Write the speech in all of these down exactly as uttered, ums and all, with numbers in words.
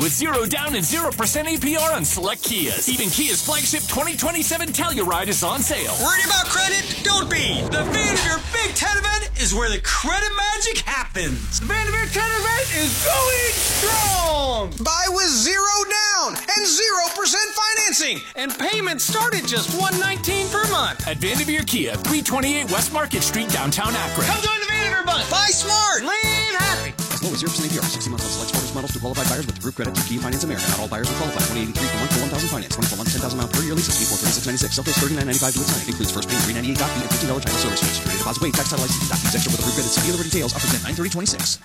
with zero down and zero percent A P R on select Kias. Even Kia's flagship twenty twenty-seven Telluride is on sale. Worried about credit? Don't be! The Vanderveer Big Ten event is where the credit magic happens. The Vanderveer Ten event is going strong! Buy with zero down and zero percent financing. And payments start at just one hundred nineteen dollars per month. At Vanderveer Kia, three twenty-eight West Market Street, downtown Akron. Come join the Vanderveer bunch. Buy smart. Live happy. As low as zero percent A P R, sixty months on select sports models to qualified buyers with approved credit through Kia Finance America. Not all buyers will qualify. twenty eighty-three per month for one thousand finance. twenty-four months, ten thousand amount per year leases. Before thirty-six ninety-six. Self-pay thirty-nine ninety-five to sign. Includes first pay three ninety-eight doc fee and fifteen dollars title service fees. Security deposit waived. Tax title license doc fees extra with approved credit. See dealer details. Offers at nine thirty twenty-six.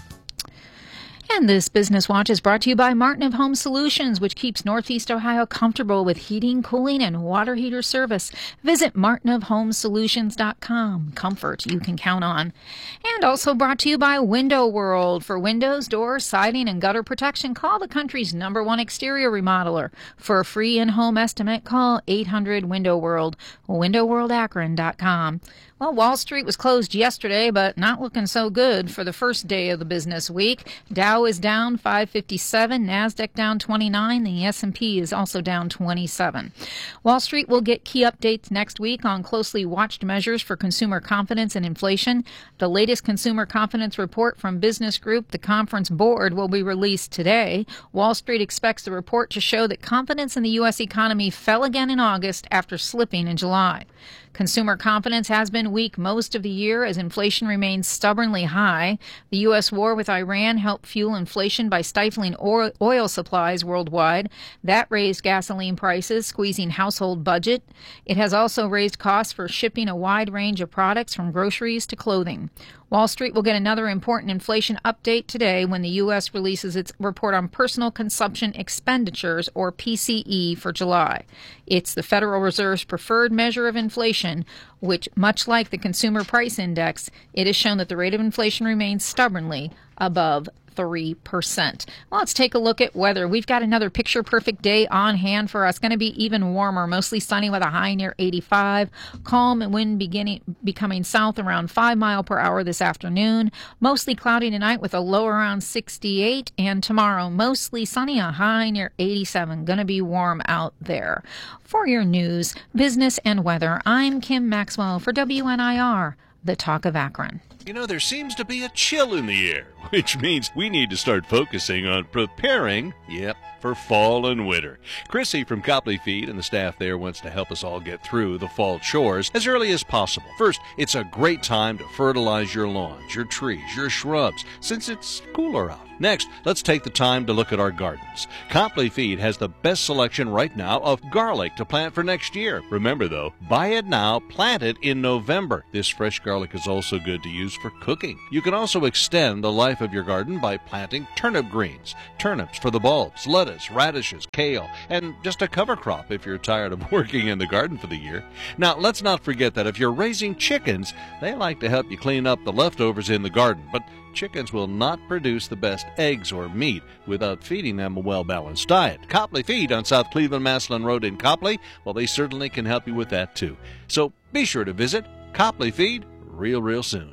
And this Business Watch is brought to you by Martin of Home Solutions, which keeps Northeast Ohio comfortable with heating, cooling, and water heater service. Visit martin of home solutions dot com. Comfort you can count on. And also brought to you by Window World. For windows, doors, siding, and gutter protection, call the country's number one exterior remodeler. For a free in-home estimate, call eight hundred window world, window world akron dot com. Well, Wall Street was closed yesterday, but not looking so good for the first day of the business week. Dow is down five fifty-seven, NASDAQ down twenty-nine, the S and P is also down twenty-seven. Wall Street will get key updates next week on closely watched measures for consumer confidence and inflation. The latest consumer confidence report from Business Group, the conference board, will be released today. Wall Street expects the report to show that confidence in the U S economy fell again in August after slipping in July. Consumer confidence has been weak most of the year as inflation remains stubbornly high. The U S war with Iran helped fuel inflation by stifling oil supplies worldwide. That raised gasoline prices, squeezing household budget. It has also raised costs for shipping a wide range of products from groceries to clothing. Wall Street will get another important inflation update today when the U S releases its report on personal consumption expenditures, or P C E, for July. It's the Federal Reserve's preferred measure of inflation, which, much like the Consumer Price Index, it has shown that the rate of inflation remains stubbornly above three percent. Well, let's take a look at weather. We've got another picture-perfect day on hand for us. Going to be even warmer, mostly sunny with a high near eighty-five. Calm and wind beginning becoming south around five mile per hour this afternoon. Mostly cloudy tonight with a low around sixty-eight. And tomorrow, mostly sunny, a high near eighty-seven. Going to be warm out there. For your news, business, and weather, I'm Kim Maxwell for W N I R, the Talk of Akron. You know, there seems to be a chill in the air, which means we need to start focusing on preparing, yep, for fall and winter. Chrissy from Copley Feed and the staff there wants to help us all get through the fall chores as early as possible. First, it's a great time to fertilize your lawns, your trees, your shrubs, since it's cooler out. Next, let's take the time to look at our gardens. Copley Feed has the best selection right now of garlic to plant for next year. Remember though, buy it now, plant it in November. This fresh garlic is also good to use for cooking. You can also extend the life of your garden by planting turnip greens, turnips for the bulbs, lettuce, radishes, kale, and just a cover crop if you're tired of working in the garden for the year. Now, let's not forget that if you're raising chickens, they like to help you clean up the leftovers in the garden, but chickens will not produce the best eggs or meat without feeding them a well-balanced diet. Copley Feed on South Cleveland-Massillon Road in Copley, well, they certainly can help you with that too. So be sure to visit Copley Feed real, real soon.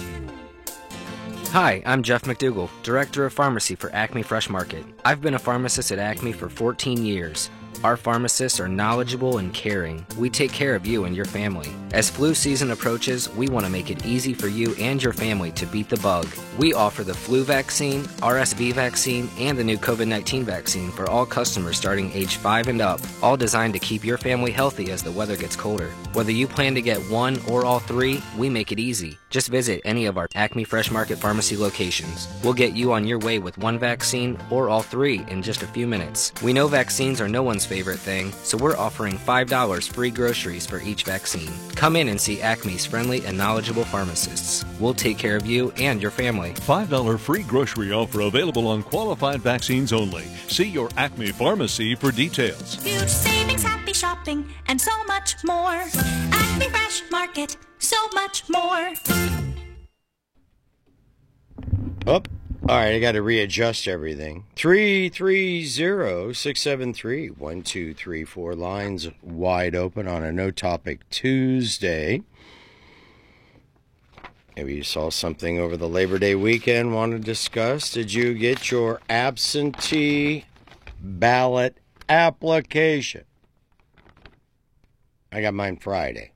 Hi, I'm Jeff McDougall, Director of Pharmacy for Acme Fresh Market. I've been a pharmacist at Acme for fourteen years. Our pharmacists are knowledgeable and caring. We take care of you and your family. As flu season approaches, we want to make it easy for you and your family to beat the bug. We offer the flu vaccine, R S V vaccine, and the new COVID nineteen vaccine for all customers starting age five and up, all designed to keep your family healthy as the weather gets colder. Whether you plan to get one or all three, we make it easy. Just visit any of our Acme Fresh Market Pharmacy locations. We'll get you on your way with one vaccine or all three in just a few minutes. We know vaccines are no one's favorite thing, so we're offering five dollars free groceries for each vaccine. Come in and see Acme's friendly and knowledgeable pharmacists. We'll take care of you and your family. five dollars free grocery offer available on qualified vaccines only. See your Acme pharmacy for details. Huge savings, happy shopping, and so much more. Acme Fresh Market, so much more. Oh, all right, I got to readjust everything. three three zero, six seven three, one two three four. Lines wide open on a No Topic Tuesday. Maybe you saw something over the Labor Day weekend, want to discuss. Did you get your absentee ballot application. I got mine Friday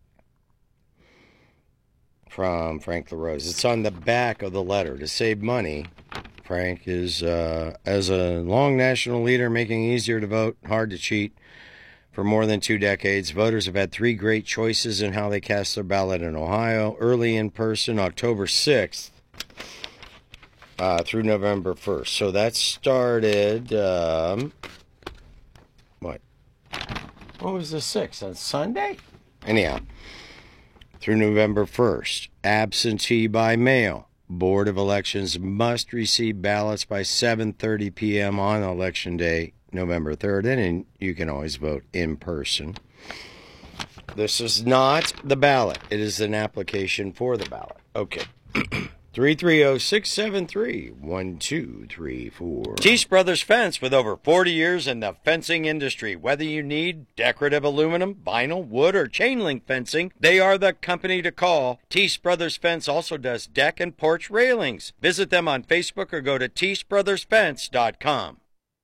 from Frank LaRose. It's on the back of the letter. To save money, Frank is, uh, as a long national leader, making it easier to vote, hard to cheat. For more than two decades, voters have had three great choices in how they cast their ballot in Ohio. Early in person, October sixth, uh, through November first. So that started, um, what? What was the sixth? On Sunday? Anyhow, through November first. Absentee by mail. Board of Elections must receive ballots by seven thirty p.m. on Election Day, November third, and you can always vote in person. This is not the ballot. It is an application for the ballot. Okay. three three zero, six seven three, one two three four. Teese Brothers Fence, with over forty years in the fencing industry. Whether you need decorative aluminum, vinyl, wood, or chain link fencing, they are the company to call. Teese Brothers Fence also does deck and porch railings. Visit them on Facebook or go to teese brothers fence dot com.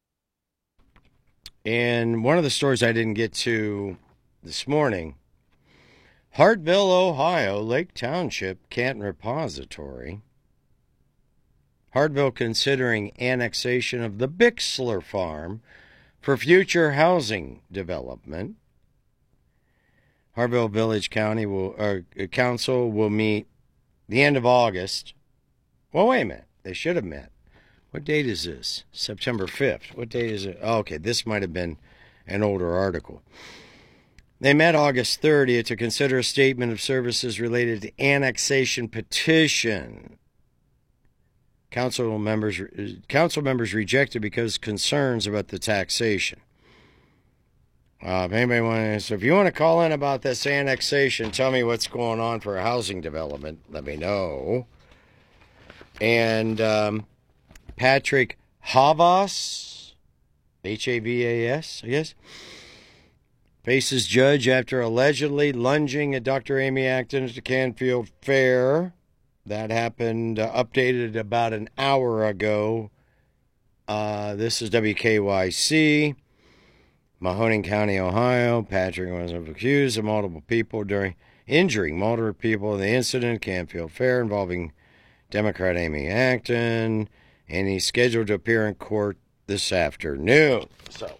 And one of the stories I didn't get to this morning, Hartville, Ohio, Lake Township, Canton Repository. Hartville considering annexation of the Bixler Farm for future housing development. Hartville Village County will, uh, Council will meet the end of August. Well, wait a minute. They should have met. What date is this? September fifth. What date is it? Oh, okay, this might have been an older article. They met August thirtieth to consider a statement of services related to annexation petition. Council members, council members rejected because concerns about the taxation. Uh, if anybody wants, so if you want to call in about this annexation, tell me what's going on for housing development. Let me know. And um, Patrick Havas, H A V A S, I guess, faces judge after allegedly lunging at Doctor Amy Acton at the Canfield Fair. That happened, uh, updated about an hour ago. Uh, this is W K Y C, Mahoning County, Ohio. Patrick was accused of multiple people during injuring multiple people in the incident at Canfield Fair involving Democrat Amy Acton, and he's scheduled to appear in court this afternoon. So,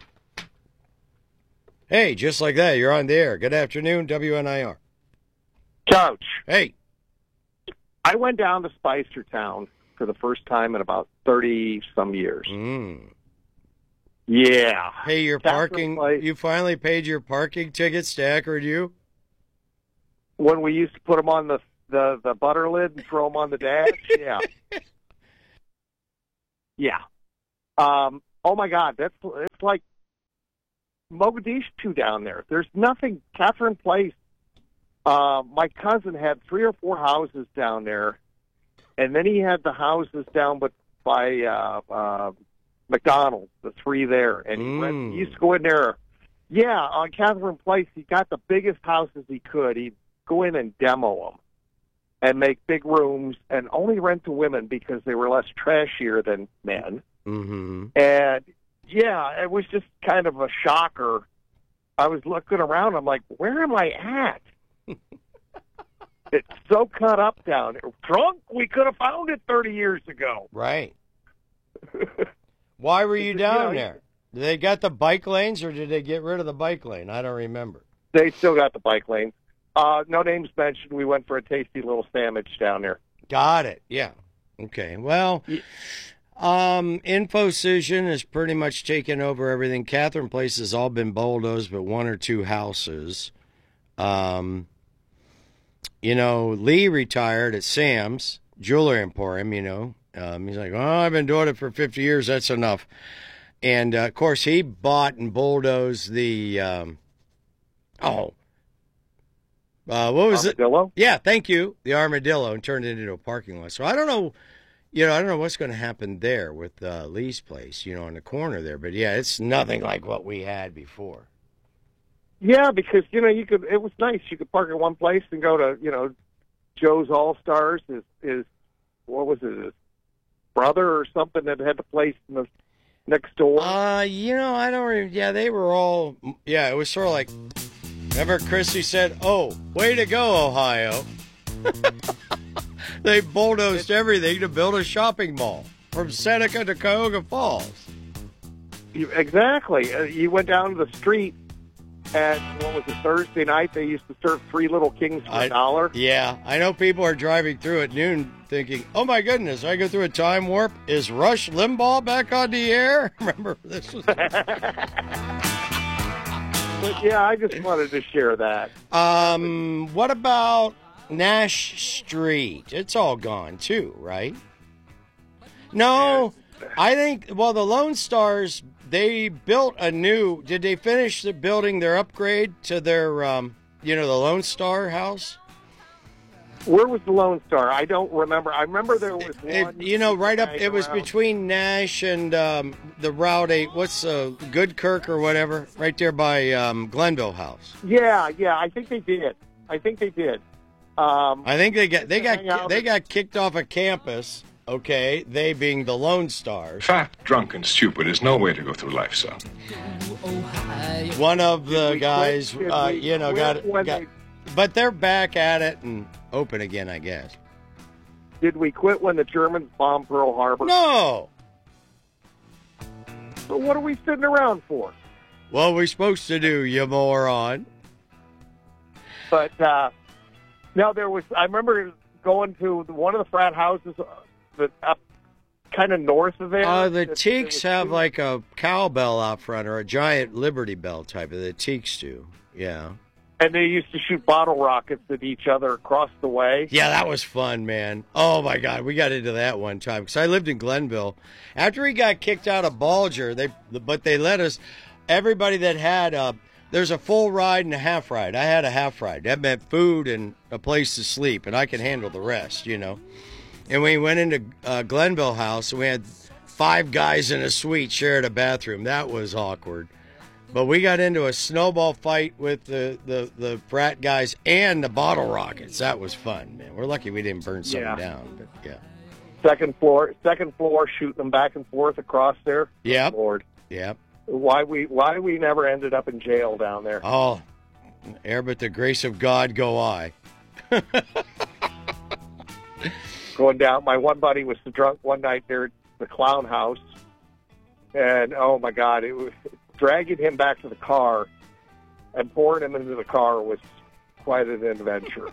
hey, just like that, you're on the air. Good afternoon, W N I R. Coach. Hey. I went down to Spicertown for the first time in about thirty-some years. Mm. Yeah. Hey, your parking, you finally paid your parking tickets to Akron U? When we used to put them on the, the, the butter lid and throw them on the dash? Yeah. Yeah. Um, oh, my God. That's It's like Mogadishu down there. There's nothing. Catherine Place. Uh, my cousin had three or four houses down there, and then he had the houses down but by uh, uh, McDonald's, the three there, and he, Mm. rent, he used to go in there. Yeah, on Catherine Place, he got the biggest houses he could. He'd go in and demo them and make big rooms and only rent to women because they were less trashier than men. Mm-hmm. And, yeah, it was just kind of a shocker. I was looking around. I'm like, where am I at? It's so cut up down there. Drunk, we could have found it thirty years ago. Right. Why were you down you know, there? Did they got the bike lanes, or did they get rid of the bike lane? I don't remember. They still got the bike lanes. Uh, no names mentioned. We went for a tasty little sandwich down there. Got it. Yeah. Okay. Well, yeah. um, InfoCision has pretty much taken over everything. Catherine Place has all been bulldozed, but one or two houses. Um, you know, Lee retired at Sam's Jewelry Emporium, you know. Um, he's like, oh, I've been doing it for fifty years. That's enough. And, uh, of course, he bought and bulldozed the, um, oh, uh, what was Armadillo? it? Yeah, thank you. The Armadillo, and turned it into a parking lot. So I don't know, you know, I don't know what's going to happen there with uh, Lee's place, you know, in the corner there. But, yeah, it's nothing like what we had before. Yeah, because, you know, you could. It was nice. You could park at one place and go to, you know, Joe's All-Stars, his, his what was it, his brother or something that had the place in the next door? Uh, you know, I don't remember. Yeah, they were all, yeah, it was sort of like, remember Chrissy said, oh, way to go, Ohio. They bulldozed everything to build a shopping mall from Seneca to Cuyahoga Falls. You, exactly. Uh, you went down to the street, and what was it, Thursday night? They used to serve three little kings for I, a dollar. Yeah, I know people are driving through at noon thinking, oh my goodness, I go through a time warp. Is Rush Limbaugh back on the air? Remember, this was... But yeah, I just wanted to share that. Um, what about Nash Street? It's all gone too, right? No, I think, well, the Lone Stars, they built a new, did they finish the building their upgrade to their, um, you know, the Lone Star house? Where was the Lone Star? I don't remember. I remember there was It, one. you know, right up, it was around. between Nash and um, the Route eight, what's uh, Goodkirk or whatever, right there by um, Glenville House. Yeah, yeah, I think they did. I think they did. Um, I think they got they hang out got they with- got kicked off of campus. Okay, they being the Lone Stars. Fat, drunk, and stupid is no way to go through life, son. One of the we guys, quit? Did uh, we you know, quit got, when got they- but they're back at it and open again, I guess. Did we quit when the Germans bombed Pearl Harbor? No. So what are we sitting around for? What are we supposed to do, you moron? But uh, no, there was. I remember going to one of the frat houses uh, that up kind of north of there. Uh, the That- Teaks that was- have like a cowbell out front or a giant Liberty Bell type of the Teaks do. Yeah. and they used to shoot bottle rockets at each other across the way. Yeah, that was fun, man. Oh, my God. We got into that one time because I lived in Glenville. After he got kicked out of Balger, they but they let us, everybody that had, uh, there's a full ride and a half ride. I had a half ride. That meant food and a place to sleep, and I could handle the rest, you know. And we went into uh, Glenville House, and we had five guys in a suite shared a bathroom. That was awkward. But we got into a snowball fight with the, the, the frat guys and the bottle rockets. That was fun, man. We're lucky we didn't burn something Yeah. down, but yeah. Second floor, second floor, shooting them back and forth across there. Yep. Lord, Yep. why we why we never ended up in jail down there? Oh, ere but the grace of God go I. Going down, my one buddy was drunk one night there at the Clown House, and oh my God, it was dragging him back to the car and pouring him into the car was quite an adventure.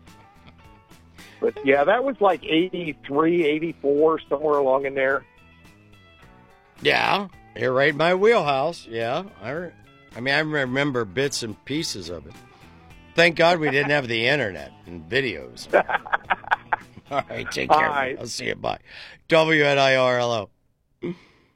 But yeah, that was like eighty-three, eighty-four, somewhere along in there. Yeah, you're right in my wheelhouse. Yeah, I, re- I mean, I remember bits and pieces of it. Thank God we didn't have the internet and videos. All right, take care. All right. I'll see you. Bye. W N I R L O.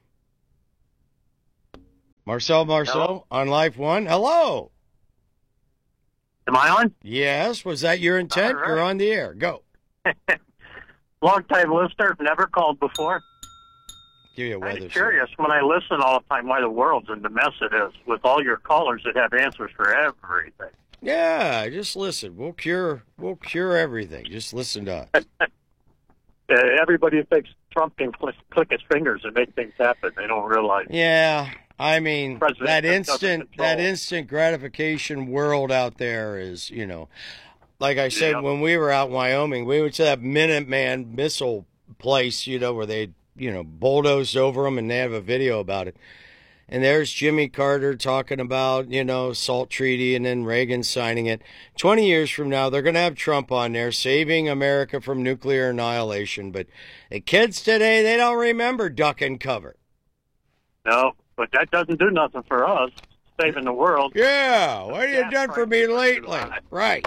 Marcel Marceau Hello? on Life One. Hello. Am I on? Yes. Was that your intent? All right. You're on the air. Go. Long time listener, never called before. Give you a weather. I'm curious when I listen all the time why the world's in the mess it is with all your callers that have answers for everything. Yeah, just listen. We'll cure. We'll cure everything. Just listen to us. Uh, everybody thinks Trump can click, click his fingers and make things happen. They don't realize. Yeah, I mean President that doesn't instant control. that instant gratification world out there is, you know, like I said, Yeah. when we were out in Wyoming, we went to that Minuteman missile place, you know, where they, you know, bulldozed over them, and they have a video about it. And there's Jimmy Carter talking about, you know, SALT treaty, and then Reagan signing it. Twenty years from now, they're going to have Trump on there saving America from nuclear annihilation. But the kids today, they don't remember duck and cover. No, but that doesn't do nothing for us, saving the world. Yeah, what have you Yeah, done for me lately? Right.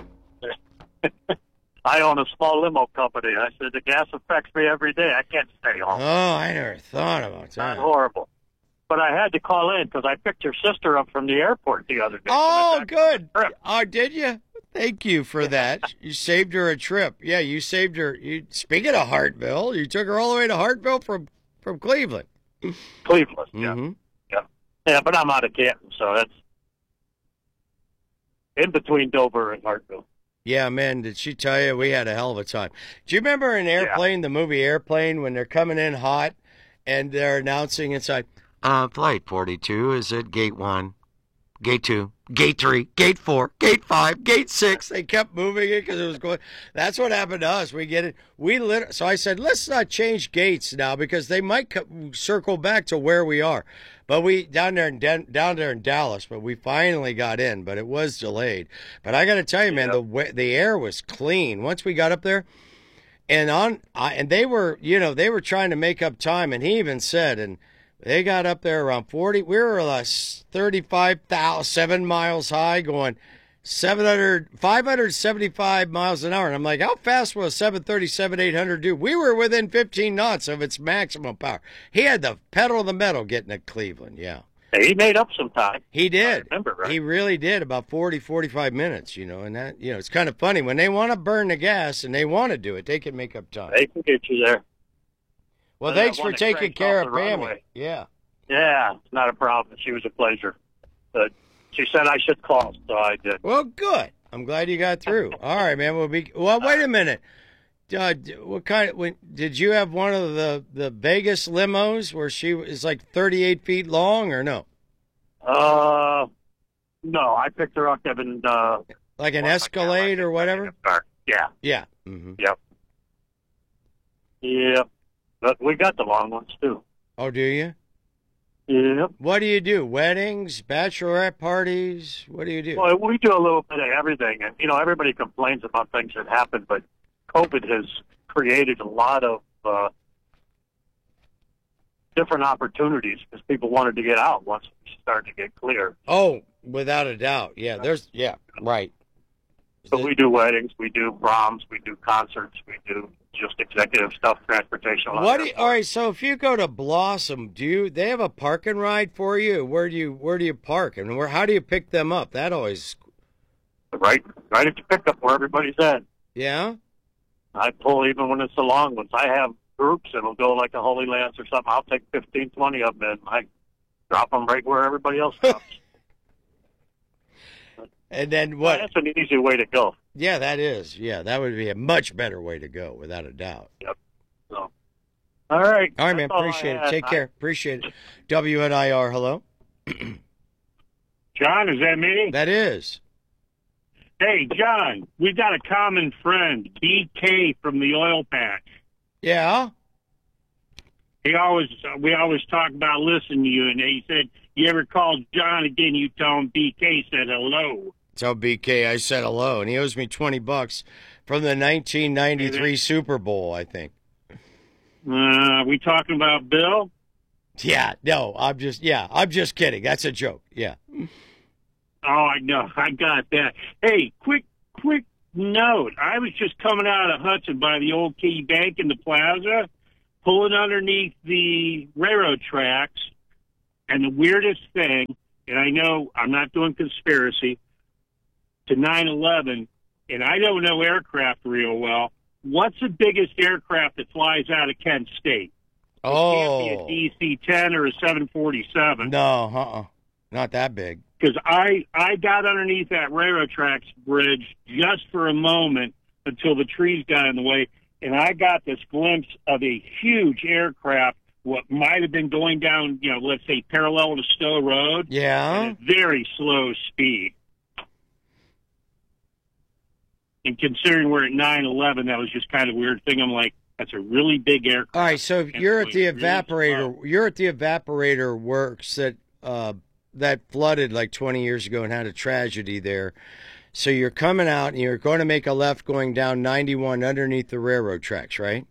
I own a small limo company. I said the gas affects me every day. I can't stay home. Oh, I never thought about It's that. horrible. But I had to call in because I picked your sister up from the airport the other day. Oh, When I- good. Oh, did you? Thank you for that. You saved her a trip. Yeah, you saved her. You, speaking of Hartville, you took her all the way to Hartville from, from Cleveland. Cleveland, yeah. Mm-hmm. yeah. Yeah, but I'm out of Canton, so that's in between Dover and Hartville. Yeah, man, did she tell you we had a hell of a time? Do you remember in Airplane, the movie Airplane, when they're coming in hot and they're announcing inside, Uh, flight forty-two is at gate one, gate two, gate three, gate four, gate five, gate six. They kept moving it because it was going. That's what happened to us. We get it. We lit. So I said, let's not change gates now because they might co- circle back to where we are. But we down there in Den- down there in Dallas. But we finally got in. But it was delayed. But I got to tell you, man, the wa- the air was clean once we got up there. And on, I, and they were, you know, they were trying to make up time. And he even said, and they got up there around forty. We were like thirty-five thousand, seven miles high, going seven hundred, five hundred seventy-five miles an hour. And I'm like, how fast will a seven thirty-seven eight hundred do? We were within fifteen knots of its maximum power. He had the pedal to the metal getting to Cleveland. Yeah. He made up some time. He did. I remember, right? He really did, about forty, forty-five minutes, you know, and that, you know, it's kind of funny. When they want to burn the gas and they want to do it, they can make up time. They can get you there. Well, And thanks that for one that taking cranked care off of the Pammy. runway. Yeah. Yeah, it's not a problem. She was a pleasure. But she said I should call, so I did. Well, good. I'm glad you got through. All right, man. We'll be. Well, wait a minute. Uh, what kind of? When, did you have one of the the Vegas limos where she is like thirty-eight feet long, or no? Uh, no, I picked her up in uh, Like an Escalade or whatever. yeah, Yeah. Mm-hmm. yep, yep. But we got the long ones too. Oh, do you? Yep. What do you do? Weddings, bachelorette parties? What do you do? Well, we do a little bit of everything, and you know, everybody complains about things that happen, but COVID has created a lot of uh, different opportunities because people wanted to get out once we started to get clear. Oh, without a doubt. Yeah, there's, yeah, right. So we do weddings, we do proms, we do concerts, we do just executive stuff, transportation. What? Do you, all right. So if you go to Blossom, do you? They have a parking ride for you? Where do you? Where do you park? And where? How do you pick them up? That always. Right, right at the pickup where everybody's at. Yeah. I pull even when it's the long ones. I have groups that'll go like a Holy Lance or something. I'll take fifteen, twenty of them and I drop them right where everybody else stops. And then what? That's an easy way to go. Yeah, that is. Yeah, that would be a much better way to go, without a doubt. Yep. So, all right. All right, man. Appreciate it. Take care. Appreciate it. W N I R, hello. John, is that me? That is. Hey, John, we got a common friend, B K from the oil patch. Yeah? He always, we always talk about listening to you, and he said, you ever call John again, you tell him B K said hello. Tell B K I said hello, and he owes me twenty bucks from the nineteen ninety-three Super Bowl, I think. Uh, are we talking about Bill? Yeah, no, I'm just, yeah, I'm just kidding. That's a joke, yeah. Oh, I know. I got that. Hey, quick, quick note. I was just coming out of Hudson by the old Key Bank in the plaza, pulling underneath the railroad tracks, and the weirdest thing, and I know I'm not doing conspiracy, to nine eleven, and I don't know aircraft real well. What's the biggest aircraft that flies out of Kent State? Oh. It can't be a D C ten or a seven forty-seven. No, uh-uh. Not that big. Because I, I got underneath that railroad tracks bridge just for a moment until the trees got in the way, and I got this glimpse of a huge aircraft, what might have been going down, you know, let's say parallel to Stowe Road. Yeah. At a very slow speed. And considering we're at nine eleven, that was just kind of a weird thing. I'm like, that's a really big aircraft. All right, so if you're at the evaporator, you're at the evaporator works that uh, that flooded like twenty years ago and had a tragedy there. So you're coming out and you're going to make a left going down ninety-one underneath the railroad tracks, right?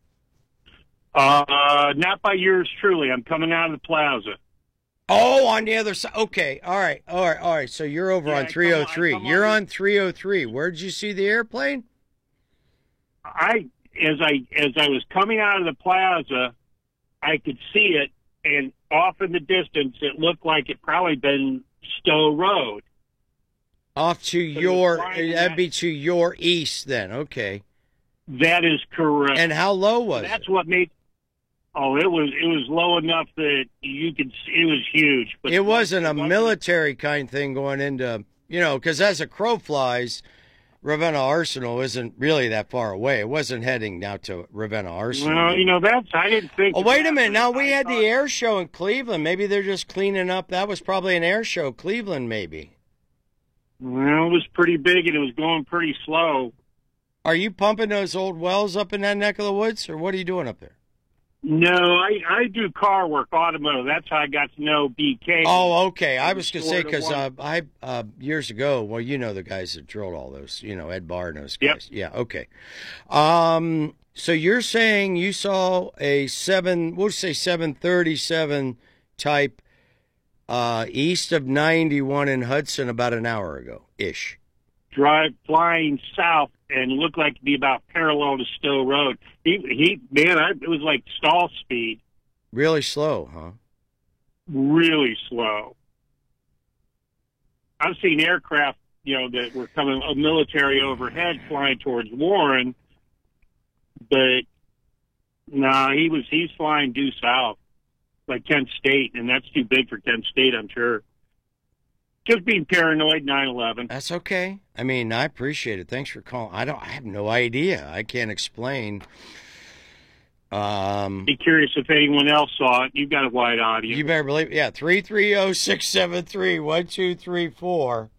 Uh, not by yours truly. I'm coming out of the plaza. Oh, on the other side. Okay, all right, all right, all right. So you're over Yeah, on three oh three. come on, You're come on. on three oh three. Where did you see the airplane? I as I as I was coming out of the plaza, I could see it, and off in the distance, it looked like it probably been Stowe Road. Off to your, that'd be to your east then. Okay. That is correct. And how low was That's it? what made. Oh, it was it was low enough that you could see it was huge. But It wasn't a military kind thing going into, you know, because as a crow flies, Ravenna Arsenal isn't really that far away. It wasn't heading out to Ravenna Arsenal. Well, you know, that's, I didn't think. Oh, wait a minute. Now, we had the air show in Cleveland. Maybe they're just cleaning up. That was probably an air show, Cleveland, maybe. Well, it was pretty big and it was going pretty slow. Are you pumping those old wells up in that neck of the woods, or what are you doing up there? No, I, I do car work, automotive. That's how I got to know B K. Oh, okay. I was going to say, because uh, I uh, years ago, well, you know the guys that drilled all those, you know, Ed Barr and those guys. Yep. Yeah, okay. Um, so you're saying you saw a seven, we'll say seven thirty-seven type uh, east of ninety-one in Hudson about an hour ago-ish. Drive flying south and looked like to be about parallel to Stowe Road. He, he, man, I, it was like stall speed. Really slow, huh? Really slow. I've seen aircraft, you know, that were coming, a military overhead flying towards Warren, but no, nah, he was, he's flying due south, like Kent State, and that's too big for Kent State, I'm sure. Just being paranoid, nine eleven. That's okay. I mean, I appreciate it. Thanks for calling. I don't. I have no idea. I can't explain. Um, Be curious if anyone else saw it. You've got a wide audience. You better believe. Yeah, three three zero six seven three one two three four.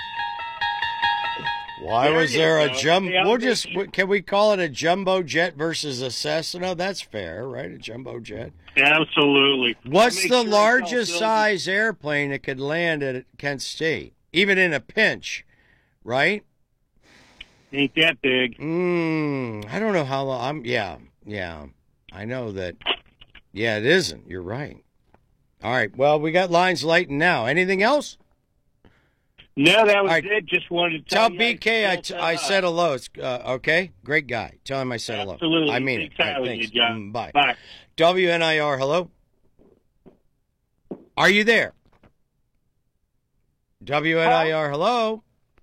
Why There was you there go. a jumbo? Yeah, We'll make just sure- can we call it a jumbo jet versus a Cessna? That's fair, right? A jumbo jet. Absolutely. What's Make the sure largest it's all size airplane that could land at Kent State, even in a pinch? Right? Ain't that big. Mm, I don't know how long. I'm. Yeah, yeah. I know that. Yeah, it isn't. You're right. All right. Well, we got lines lighting now. Anything else? No, that was right. it. Just wanted to Tell tell you B K I, I t- said I hi. said hello. It's, uh, okay? Great guy. Tell him I said hello. Absolutely. I mean Big it. All time right, with thanks. you, John. Mm, bye. Bye. W N I R, hello? Are you there? W N I R, hello?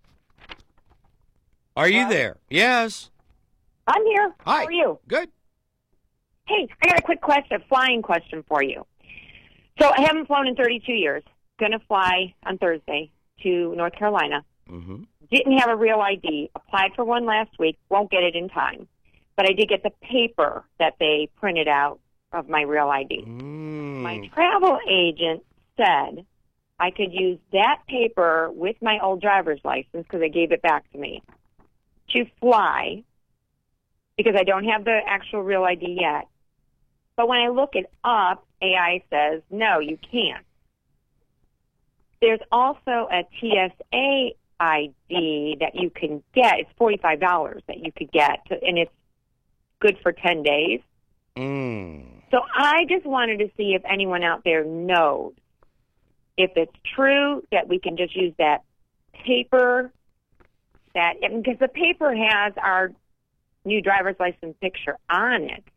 Are you there? Yes. I'm here. Hi. How are you? Good. Hey, I got a quick question, a flying question for you. So I haven't flown in thirty-two years. Going to fly on Thursday to North Carolina. Mm-hmm. Didn't have a real I D. Applied for one last week. Won't get it in time. But I did get the paper that they printed out of my real I D. Mm. My travel agent said I could use that paper with my old driver's license because they gave it back to me to fly because I don't have the actual real I D yet. But when I look it up, A I says, no, you can't. There's also a T S A I D that you can get. It's forty-five dollars that you could get, to, and it's good for ten days. Mm. So I just wanted to see if anyone out there knows if it's true that we can just use that paper, that because the paper has our new driver's license picture on it.